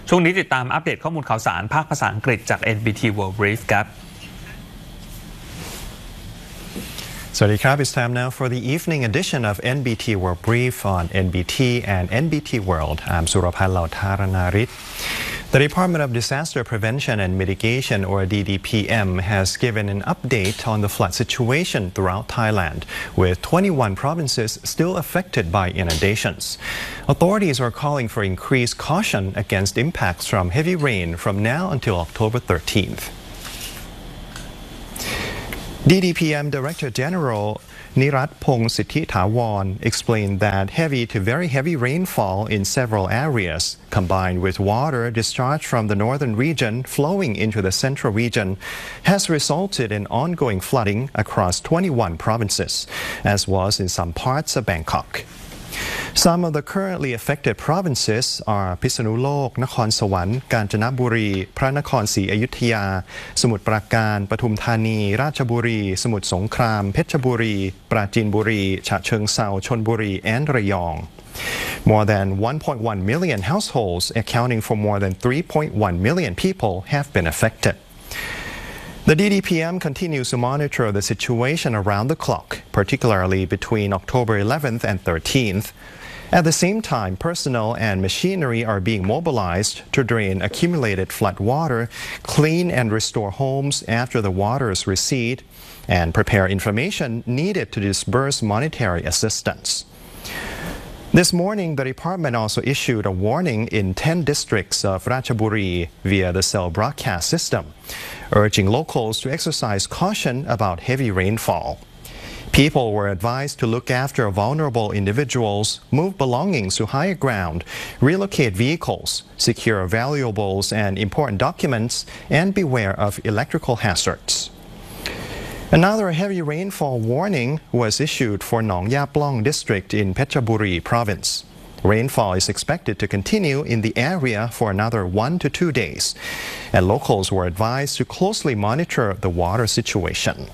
ช่วงนี้ติดตามอัปเดตข้อมูลข่าวสารภาคภาษาอังกฤษจาก NBT World Brief ครับ Sawadee It's time now for the evening edition of NBT World Brief on NBT and NBT World. I'm Surapan Lautaranarit. The Department of Disaster Prevention and Mitigation, or DDPM, has given an update on the flood situation throughout Thailand, with 21 provinces still affected by inundations. Authorities are calling for increased caution against impacts from heavy rain from now until October 13th. DDPM Director General Nirathpong Sitthithawon explained that heavy to very heavy rainfall in several areas, combined with water discharged from the northern region flowing into the central region, has resulted in ongoing flooding across 21 provinces, as was in some parts of Bangkok. Some of the currently affected provinces are Pisanulok, Nakhon Sawan, Kanchanaburi, Phranakon Sri Ayutthaya, Samut Prakan, Pathum Thani, Ratchaburi, Samut Songkhram, Phetchaburi, Prachinburi, Chhacheongsaw, Chonburi, and Rayong. More than 1.1 million households, accounting for more than 3.1 million people, have been affected. The DDPM continues to monitor the situation around the clock, particularly between October 11th and 13th. At the same time, personnel and machinery are being mobilized to drain accumulated flood water, clean and restore homes after the waters recede, and prepare information needed to disburse monetary assistance. This morning, the department also issued a warning in 10 districts of Ratchaburi via the cell broadcast system, urging locals to exercise caution about heavy rainfall. People were advised to look after vulnerable individuals, move belongings to higher ground, relocate vehicles, secure valuables and important documents, and beware of electrical hazards. Another heavy rainfall warning was issued for Nong Yaplong district in Phetchaburi province. Rainfall is expected to continue in the area for another 1 to 2 days, and locals were advised to closely monitor the water situation.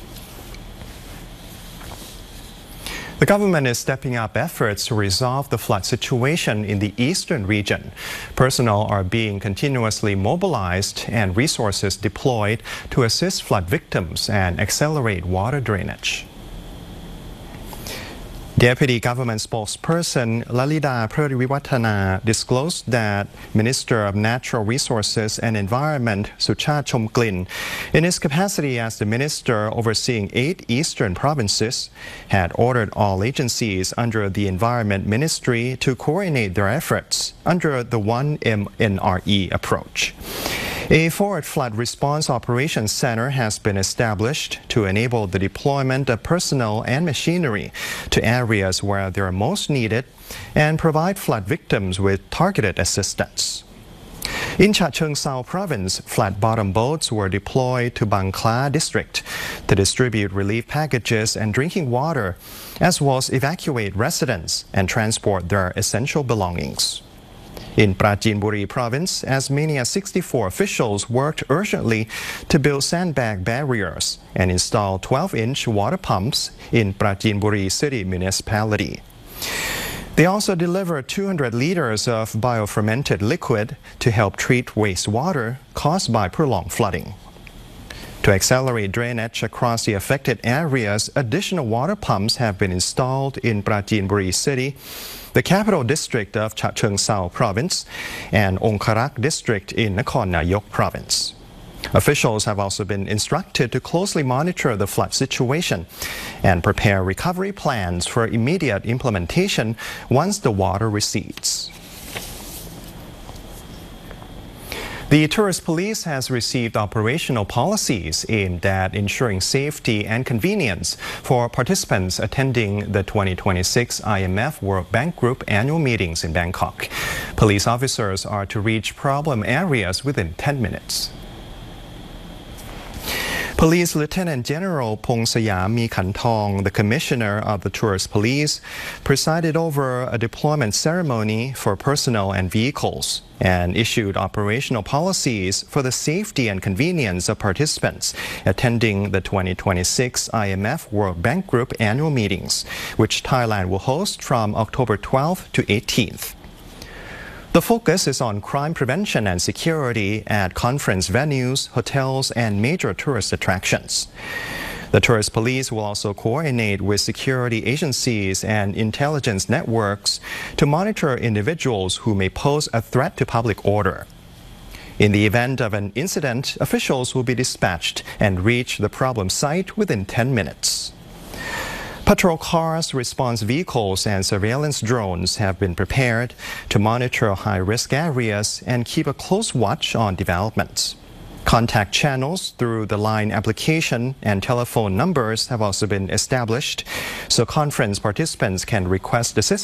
The government is stepping up efforts to resolve the flood situation in the eastern region. Personnel are being continuously mobilized and resources deployed to assist flood victims and accelerate water drainage. Deputy Government Spokesperson Lalida Prariviwattana disclosed that Minister of Natural Resources and Environment Suchat Chomklin, in his capacity as the minister overseeing 8 eastern provinces, had ordered all agencies under the Environment Ministry to coordinate their efforts under the 1MNRE approach. A forward flood response operations center has been established to enable the deployment of personnel and machinery to areas where they are most needed and provide flood victims with targeted assistance. In Chhacheongsaw province, flat-bottom boats were deployed to Bang Kla district to distribute relief packages and drinking water, as well as evacuate residents and transport their essential belongings. In Prachinburi province, as many as 64 officials worked urgently to build sandbag barriers and install 12-inch water pumps in Prachinburi city municipality. They also delivered 200 liters of biofermented liquid to help treat wastewater caused by prolonged flooding. To accelerate drainage across the affected areas, additional water pumps have been installed in Prachinburi city, the capital district of Chhacheongsaw province, and Ongkarak district in Nakhon Nayok province. Officials have also been instructed to closely monitor the flood situation and prepare recovery plans for immediate implementation once the water recedes. The Tourist Police has received operational policies aimed at ensuring safety and convenience for participants attending the 2026 IMF World Bank Group annual meetings in Bangkok. Police officers are to reach problem areas within 10 minutes. Police Lieutenant General Pongsayam Mikantong, the Commissioner of the Tourist Police, presided over a deployment ceremony for personnel and vehicles and issued operational policies for the safety and convenience of participants attending the 2026 IMF World Bank Group annual meetings, which Thailand will host from October 12th to 18th. The focus is on crime prevention and security at conference venues, hotels, and major tourist attractions. The tourist police will also coordinate with security agencies and intelligence networks to monitor individuals who may pose a threat to public order. In the event of an incident, officials will be dispatched and reach the problem site within 10 minutes. Patrol cars, response vehicles, and surveillance drones have been prepared to monitor high-risk areas and keep a close watch on developments. Contact channels through the Line application and telephone numbers have also been established, so conference participants can request assistance